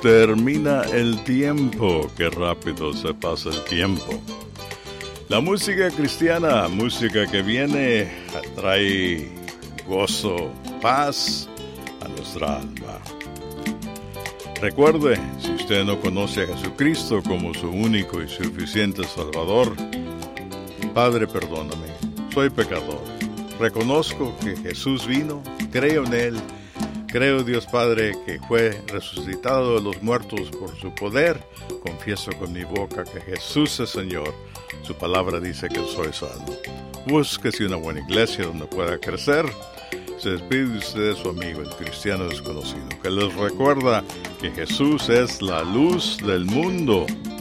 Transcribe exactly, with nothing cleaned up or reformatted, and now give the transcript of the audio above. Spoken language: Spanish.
termina el tiempo, qué rápido se pasa el tiempo. La música cristiana, música que viene, trae gozo, paz a nuestra alma. Recuerde, si usted no conoce a Jesucristo como su único y suficiente Salvador, Padre, perdóname, soy pecador. Reconozco que Jesús vino, creo en Él. Creo, Dios Padre, que fue resucitado de los muertos por su poder. Confieso con mi boca que Jesús es Señor. Su palabra dice que soy salvo. Búsquese una buena iglesia donde pueda crecer. Se despide de usted su amigo, el cristiano desconocido, que les recuerda que Jesús es la luz del mundo.